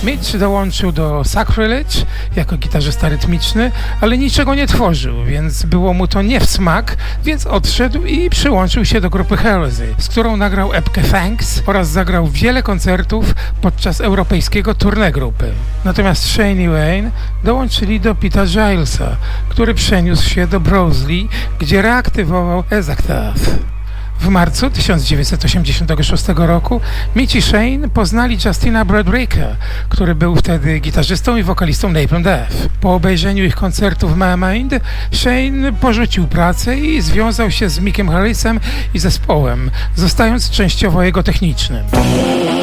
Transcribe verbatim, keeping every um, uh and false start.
Mitch dołączył do Sacrilege jako gitarzysta rytmiczny, ale niczego nie tworzył, więc było mu to nie w smak, więc odszedł i przyłączył się do grupy Heresy, z którą nagrał epkę Thanks oraz zagrał wiele koncertów podczas europejskiego tournée grupy. Natomiast Shane i Wayne dołączyli do Peta Gilesa, który przeniósł się do Broseley, gdzie reaktywował Exactath. W marcu tysiąc dziewięćset osiemdziesiątego szóstego roku Mitch i Shane poznali Justina Broadbricka, który był wtedy gitarzystą i wokalistą Napalm Death. Po obejrzeniu ich koncertów w Mermind, Shane porzucił pracę i związał się z Mickiem Harrisem i zespołem, zostając częściowo jego technicznym.